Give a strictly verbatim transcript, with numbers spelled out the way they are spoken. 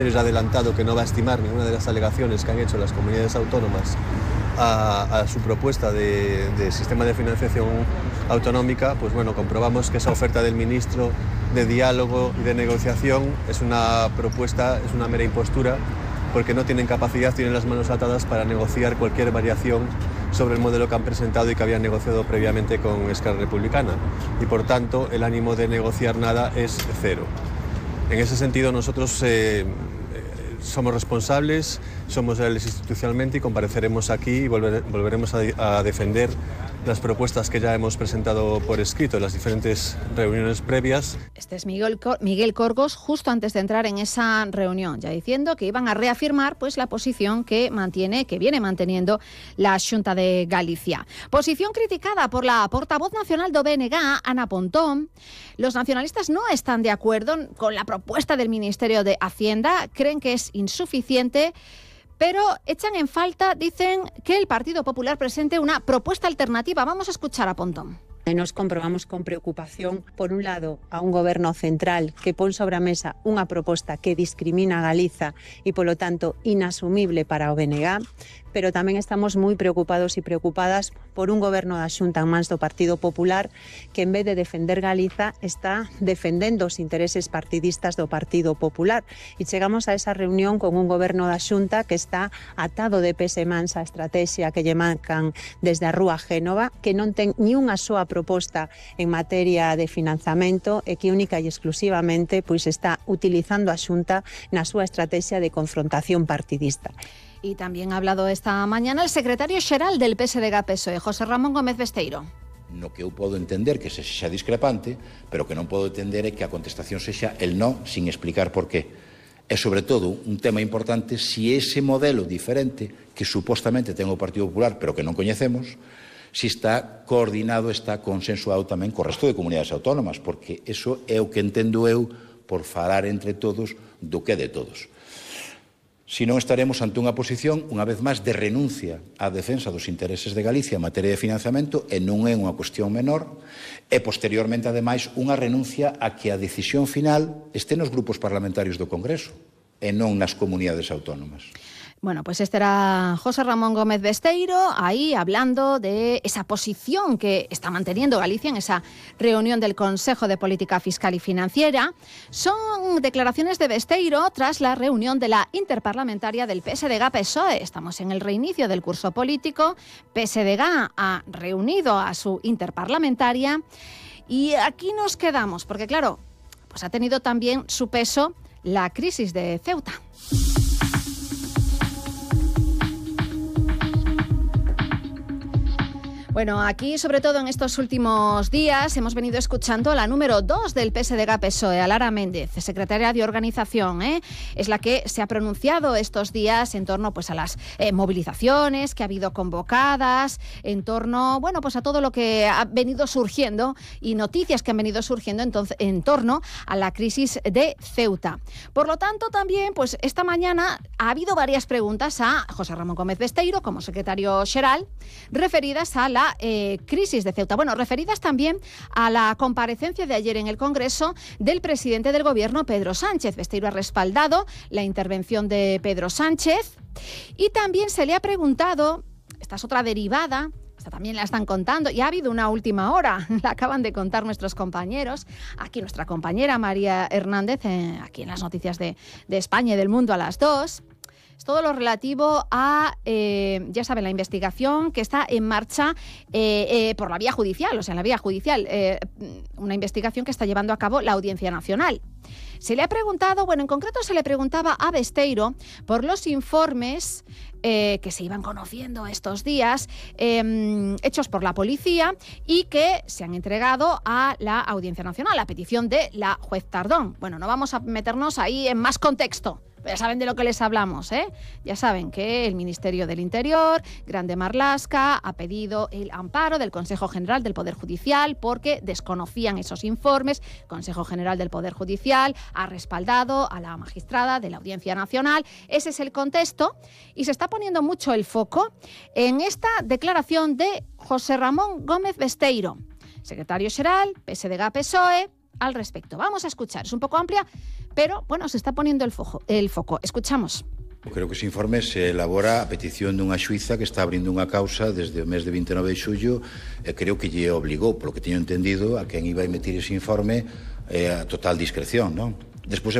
Les ha adelantado que no va a estimar ninguna de las alegaciones que han hecho las comunidades autónomas a, a su propuesta de, de sistema de financiación autonómica. Pues bueno, comprobamos que esa oferta del ministro de diálogo y de negociación es una propuesta, es una mera impostura, porque no tienen capacidad, tienen las manos atadas para negociar cualquier variación sobre el modelo que han presentado y que habían negociado previamente con Esquerra Republicana. Y por tanto, el ánimo de negociar nada es cero. En ese sentido, nosotros eh, somos responsables, somos leales institucionalmente y compareceremos aquí y volver, volveremos a, a defender las propuestas que ya hemos presentado por escrito en las diferentes reuniones previas. Este es Miguel, Cor- Miguel Corgos, justo antes de entrar en esa reunión, ya diciendo que iban a reafirmar pues la posición que mantiene, que viene manteniendo la Xunta de Galicia. Posición criticada por la portavoz nacional do B N G, Ana Pontón. Los nacionalistas no están de acuerdo con la propuesta del Ministerio de Hacienda, creen que es insuficiente, pero echan en falta, dicen, que el Partido Popular presente una propuesta alternativa. Vamos a escuchar a Pontón. Nos comprobamos con preocupación, por un lado, a un goberno central que pon sobre a mesa unha proposta que discrimina a Galiza e, polo tanto, inasumible para o B N G, pero tamén estamos moi preocupados e preocupadas por un goberno da Xunta en mans do Partido Popular que, en vez de defender Galiza, está defendendo os intereses partidistas do Partido Popular. E chegamos a esa reunión con un goberno da Xunta que está atado de pés e mans a estrategia que lle marcan desde a Rúa Génova, que non ten ni unha soa proposta en materia de financiamento e que única e exclusivamente pois está utilizando a Xunta na súa estrategia de confrontación partidista. Y también ha hablado esta mañana el secretario xeral del P S D G P S O E, José Ramón Gómez Besteiro. No que eu podo entender que se xa discrepante, pero que non podo entender é que a contestación sexa el no sin explicar por qué. E, sobre todo, un tema importante, si ese modelo diferente que supostamente ten o Partido Popular, pero que non coñecemos, si está coordinado, está consensuado tamén co resto de comunidades autónomas, porque eso é o que entendo eu por falar entre todos do que é de todos. Si non estaremos ante unha posición, unha vez máis, de renuncia á defensa dos intereses de Galicia en materia de financiamento, e non é unha cuestión menor, e posteriormente, ademais, unha renuncia a que a decisión final este nos grupos parlamentarios do Congreso e non nas comunidades autónomas. Bueno, pues este era José Ramón Gómez Besteiro, ahí hablando de esa posición que está manteniendo Galicia en esa reunión del Consejo de Política Fiscal y Financiera. Son declaraciones de Besteiro tras la reunión de la interparlamentaria del P S D G P S O E. Estamos en el reinicio del curso político. P S D G ha reunido a su interparlamentaria y aquí nos quedamos, porque claro, pues ha tenido también su peso la crisis de Ceuta. Bueno, aquí, sobre todo en estos últimos días, hemos venido escuchando a la número dos del P S D G P S O E, a Lara Méndez, secretaria de organización, ¿eh? Es la que se ha pronunciado estos días en torno pues, a las eh, movilizaciones que ha habido convocadas, en torno bueno, pues, a todo lo que ha venido surgiendo y noticias que han venido surgiendo entonces, en torno a la crisis de Ceuta. Por lo tanto, también, pues esta mañana ha habido varias preguntas a José Ramón Gómez Besteiro, como secretario xeral, referidas a la Eh, crisis de Ceuta. Bueno, referidas también a la comparecencia de ayer en el Congreso del presidente del Gobierno, Pedro Sánchez. Besteiro ha respaldado la intervención de Pedro Sánchez y también se le ha preguntado, esta es otra derivada, esta también la están contando, y ha habido una última hora, la acaban de contar nuestros compañeros, aquí nuestra compañera María Hernández, eh, aquí en las noticias de, de España y del mundo a las dos. Todo lo relativo a, eh, ya saben, la investigación que está en marcha eh, eh, por la vía judicial, o sea, en la vía judicial, eh, una investigación que está llevando a cabo la Audiencia Nacional. Se le ha preguntado, bueno, en concreto se le preguntaba a Besteiro por los informes eh, que se iban conociendo estos días, eh, hechos por la policía y que se han entregado a la Audiencia Nacional, a petición de la juez Tardón. Bueno, no vamos a meternos ahí en más contexto. Ya saben de lo que les hablamos, ¿eh? Ya saben que el Ministerio del Interior, Grande Marlaska, ha pedido el amparo del Consejo General del Poder Judicial porque desconocían esos informes. El Consejo General del Poder Judicial ha respaldado a la magistrada de la Audiencia Nacional. Ese es el contexto y se está poniendo mucho el foco en esta declaración de José Ramón Gómez Besteiro, secretario xeral, P S D G P S O E, al respecto. Vamos a escuchar, es un poco amplia, pero bueno, se está poniendo el foco. El foco. Escuchamos. Creo que ese informe se elabora a petición dunha xuíza que está abrindo unha causa desde o mes de vinte e nove de xullo e creo que lle obligou, polo que teño entendido, a quen iba a emitir ese informe eh, a total discreción, non? Despois